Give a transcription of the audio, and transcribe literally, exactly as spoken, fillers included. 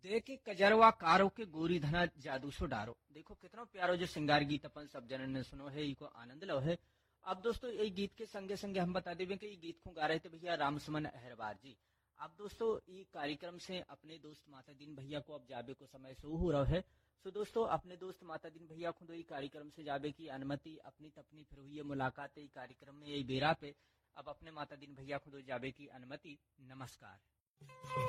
लेके कजरवा कारो के गोरी धना जादू सो डारो। देखो कितना प्यारो जो श्रृंगार गीत अपन सब जनन ने सुनो है, इको आनंद लो है। अब दोस्तों ये गीत के संगे संगे हम बता देवे कि ये गीत को गा रहे थे भैया रामसमन अहरवार जी। अब दोस्तों ये कार्यक्रम से अपने दोस्त माता दीन भैया को अब जाबे को समय सो हो रहा है। सो दोस्तों अपने दोस्त माता दीन भैया खुद ये कार्यक्रम से जाबे की अनुमति अपनी तपनी फिर हुई है मुलाकात ये कार्यक्रम में यही बेरा पे। अब अपने माता दीन भैया खुद जाबे की अनुमति। नमस्कार।